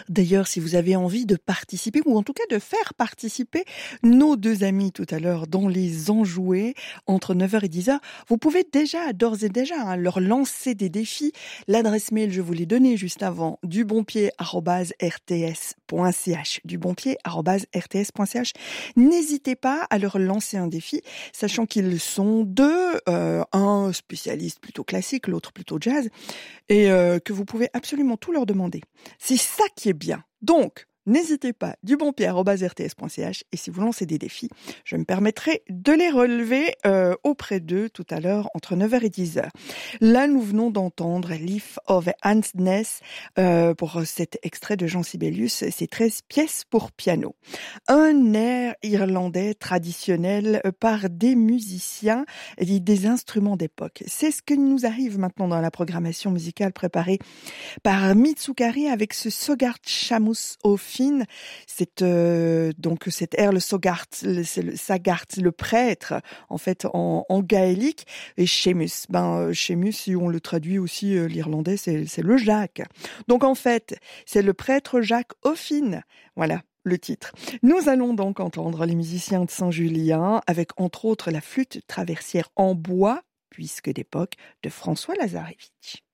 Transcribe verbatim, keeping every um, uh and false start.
D'ailleurs, si vous avez envie de participer, ou en tout cas de faire participer nos deux amis tout à l'heure dans les enjoués entre neuf heures et dix heures, vous pouvez déjà, d'ores et déjà, hein, leur lancer des défis. L'adresse mail, je vous l'ai donnée juste avant, dubonpied arobase r t s point c h, dubonpied arobase r t s point c h. N'hésitez pas à leur lancer un défi, sachant qu'ils sont deux, euh, un spécialiste plutôt classique, l'autre plutôt jazz, et euh, que vous pouvez absolument tout leur demander. C'est ça qui est bien. Donc, n'hésitez pas, dubonpied arobase r t s point c h, et si vous lancez des défis, je me permettrai de les relever euh, auprès d'eux tout à l'heure entre neuf heures et dix heures. Là, nous venons d'entendre Leaf of Handness euh, pour cet extrait de Jean Sibelius, c'est treize pièces pour piano. Un air irlandais traditionnel par des musiciens et des instruments d'époque. C'est ce que nous arrive maintenant dans la programmation musicale préparée par Mitsukari avec ce Sogart Shamus au fin. C'est euh, donc cet air, le Sogart, le, c'est le Sagart, le prêtre, en fait, en, en gaélique. Et Seamus, ben, Seamus, si on le traduit aussi, euh, l'irlandais, c'est, c'est le Jacques. Donc, en fait, c'est le prêtre Jacques Ophine. Voilà le titre. Nous allons donc entendre les musiciens de Saint-Julien avec, entre autres, la flûte traversière en bois, puisque d'époque, de François Lazarevitch.